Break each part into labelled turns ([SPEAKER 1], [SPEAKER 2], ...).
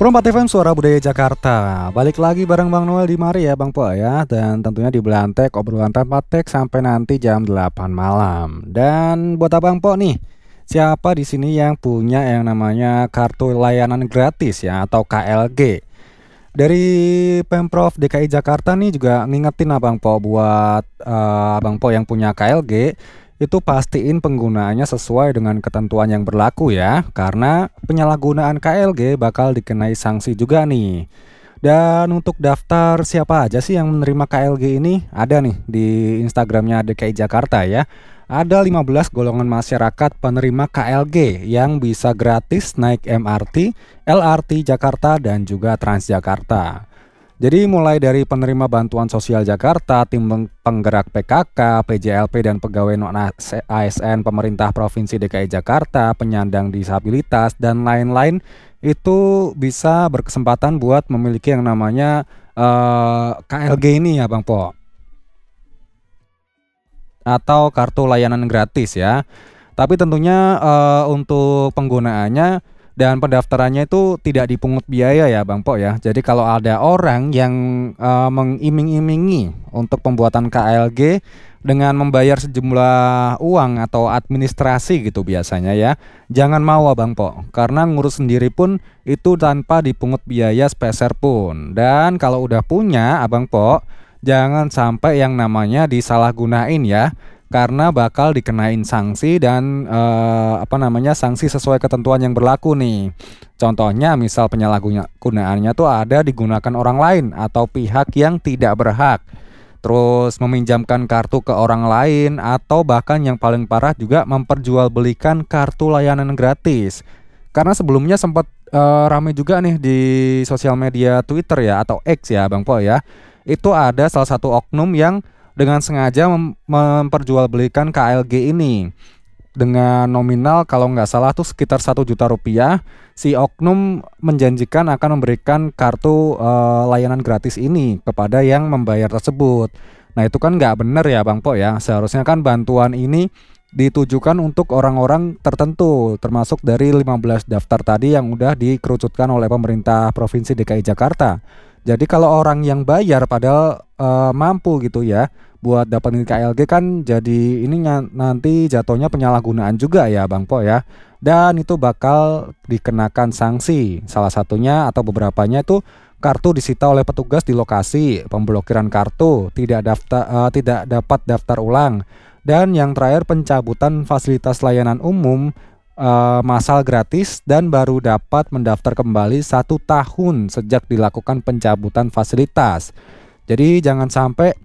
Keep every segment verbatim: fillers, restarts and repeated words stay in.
[SPEAKER 1] Perempat F M Suara Budaya Jakarta. Balik lagi bareng Bang Noel di mari ya Bang Po ya. Dan tentunya di Belantek obrolan tanpa teks sampai nanti jam delapan malam. Dan buat Abang Po nih, siapa di sini yang punya yang namanya kartu layanan gratis ya atau K L G? Dari Pemprov D K I Jakarta nih juga ngingetin Abang Po buat eh, Abang Po yang punya K L G itu pastiin penggunaannya sesuai dengan ketentuan yang berlaku ya, karena penyalahgunaan K L G bakal dikenai sanksi juga nih. Dan untuk daftar siapa aja sih yang menerima K L G ini, ada nih di Instagramnya D K I Jakarta ya. Ada lima belas golongan masyarakat penerima K L G yang bisa gratis naik M R T, L R T Jakarta dan juga Transjakarta. Jadi mulai dari penerima bantuan sosial Jakarta, tim penggerak P K K, P J L P dan pegawai non A S N pemerintah Provinsi D K I Jakarta, penyandang disabilitas dan lain-lain itu bisa berkesempatan buat memiliki yang namanya uh, K L G ini ya Bang Po, atau kartu layanan gratis ya. Tapi tentunya uh, untuk penggunaannya dan pendaftarannya itu tidak dipungut biaya ya Bang Po ya. Jadi kalau ada orang yang uh, mengiming-imingi untuk pembuatan K L G dengan membayar sejumlah uang atau administrasi gitu biasanya ya, jangan mau Bang Po, karena ngurus sendiri pun itu tanpa dipungut biaya sepeser pun. Dan kalau udah punya Abang Po, jangan sampai yang namanya disalahgunain ya, karena bakal dikenain sanksi dan eh, apa namanya sanksi sesuai ketentuan yang berlaku nih. Contohnya misal penyalahgunaannya tuh ada digunakan orang lain atau pihak yang tidak berhak, terus meminjamkan kartu ke orang lain, atau bahkan yang paling parah juga memperjualbelikan kartu layanan gratis. Karena sebelumnya sempat eh, rame juga nih di sosial media Twitter ya atau X ya Bang Po ya. Itu ada salah satu oknum yang dengan sengaja mem- memperjualbelikan K L G ini dengan nominal kalau nggak salah tuh sekitar satu juta rupiah. Si oknum menjanjikan akan memberikan kartu uh, layanan gratis ini kepada yang membayar tersebut. Nah itu kan nggak benar ya Bang Po ya. Seharusnya kan bantuan ini ditujukan untuk orang-orang tertentu, termasuk dari lima belas daftar tadi yang udah dikerucutkan oleh pemerintah Provinsi D K I Jakarta. Jadi kalau orang yang bayar padahal uh, mampu gitu ya buat dapetin K L G kan jadi ininya nanti jatuhnya penyalahgunaan juga ya Bang Po ya. Dan itu bakal dikenakan sanksi. Salah satunya atau beberapanya itu kartu disita oleh petugas di lokasi, pemblokiran kartu, tidak daftar uh, tidak dapat daftar ulang. Dan yang terakhir pencabutan fasilitas layanan umum Uh, masal gratis dan baru dapat mendaftar kembali satu tahun sejak dilakukan pencabutan fasilitas. Jadi jangan sampai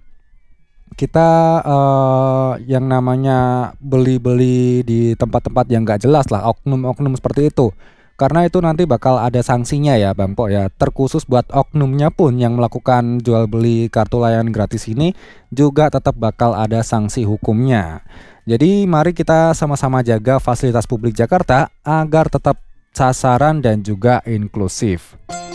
[SPEAKER 1] kita uh, yang namanya beli-beli di tempat-tempat yang gak jelas lah, oknum-oknum seperti itu. Karena itu nanti bakal ada sanksinya ya Bang Po ya. Terkhusus buat oknumnya pun yang melakukan jual beli kartu layanan gratis ini juga tetap bakal ada sanksi hukumnya. Jadi mari kita sama-sama jaga fasilitas publik Jakarta agar tetap sasaran dan juga inklusif.